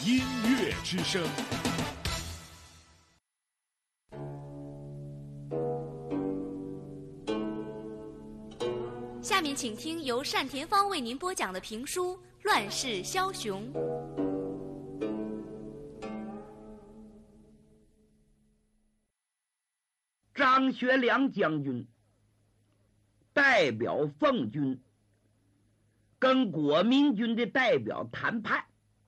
音乐之声。 下面请听由单田芳为您播讲的评书《乱世枭雄》。 张学良将军代表奉军跟国民军的代表谈判。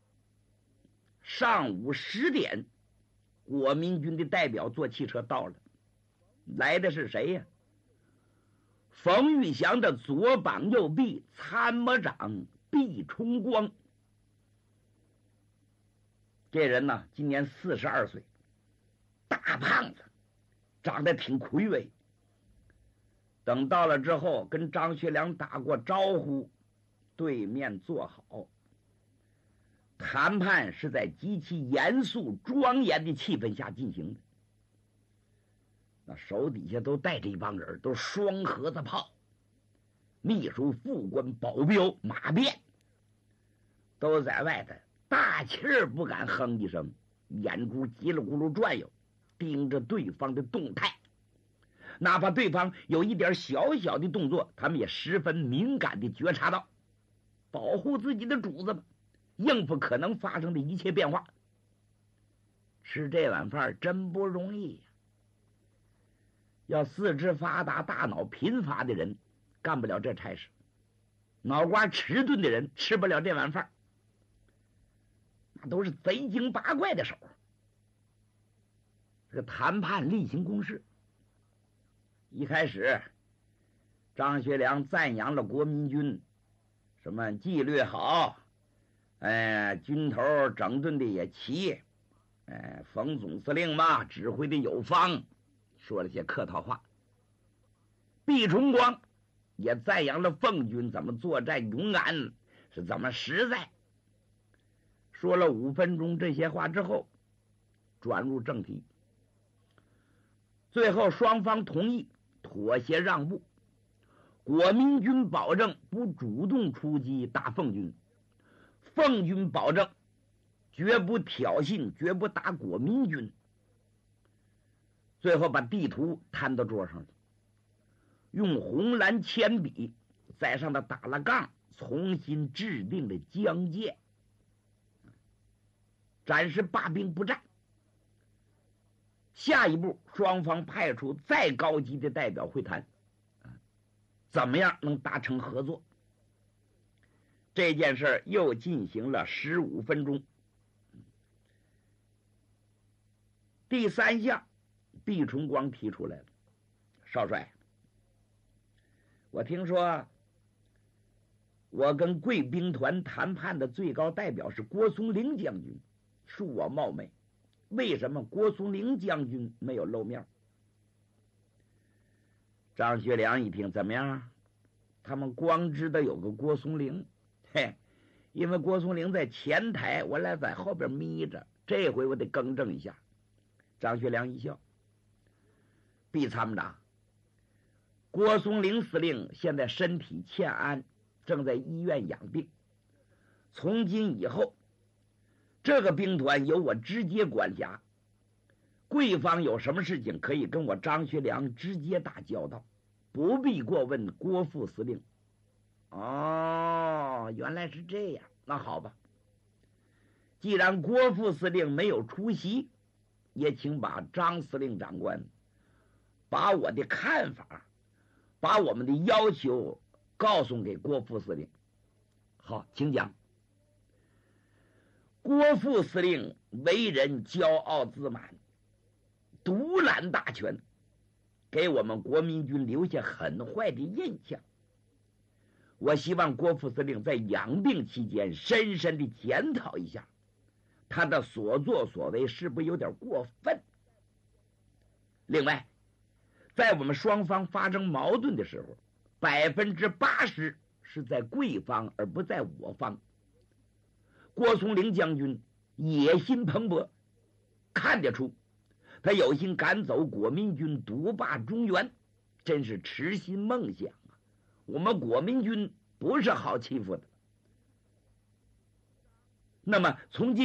上午10点，国民军的代表坐汽车到了，来的是谁呀？冯玉祥的左膀右臂，参谋长毕崇光。这人呢，今年42岁，大胖子，长得挺魁伟。等到了之后，跟张学良打过招呼，对面坐好。谈判是在极其严肃庄严的气氛下进行的。那手底下都带着一帮人，都双盒子炮，秘书、副官、保镖、马便，都在外头大气儿不敢哼一声，眼珠叽里咕噜转悠，盯着对方的动态。哪怕对方有一点小小的动作，他们也十分敏感地觉察到，保护自己的主子吧，应付可能发生的一切变化。吃这碗饭真不容易呀！要四肢发达、大脑贫乏的人干不了这差事，脑瓜迟钝的人吃不了这碗饭，那都是贼精八怪的手。这个谈判例行公事，一开始张学良赞扬了国民军，什么纪律好，军头整顿的也齐，冯总司令嘛指挥的有方，说了些客套话。毕崇光也赞扬了奉军怎么作战勇敢，是怎么实在。说了5分钟这些话之后，转入正题。最后双方同意妥协让步，国民军保证不主动出击打奉军，奉军保证绝不挑衅，绝不打国民军。最后把地图摊到桌上了，用红蓝铅笔在上头打了杠，重新制定了疆界，暂时罢兵不战。下一步，双方派出再高级的代表会谈，怎么样能达成合作？这件事又进行了15分钟。第3项，毕崇光提出来了：少帅，我听说我跟贵兵团谈判的最高代表是郭松龄将军，恕我冒昧，为什么郭松龄将军没有露面？张学良一听，怎么样？他们光知道有个郭松龄，因为郭松龄在前台，我俩在后边眯着，这回我得更正一下。张学良一笑：毕参谋长，郭松龄司令现在身体欠安，正在医院养病，从今以后这个兵团由我直接管辖，贵方有什么事情可以跟我张学良直接打交道，不必过问郭副司令。哦，原来是这样，那好吧，既然郭副司令没有出席，也请把张司令长官把我的看法，把我们的要求告诉给郭副司令。好，请讲。郭副司令为人骄傲自满，独揽大权，给我们国民军留下很坏的印象。我希望郭副司令在养病期间深深地检讨一下，他的所作所为是不是有点过分？另外，在我们双方发生矛盾的时候，80%是在贵方而不在我方。郭松龄将军野心蓬勃，看得出他有心赶走国民军，独霸中原，真是痴心梦想啊！我们国民军不是好欺负的。那么从今